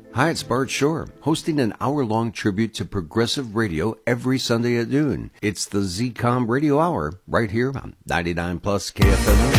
Hi, it's Bart Shore, hosting an hour-long tribute to progressive radio every Sunday at noon. It's the ZCOM Radio Hour, right here on 99 Plus KFMO.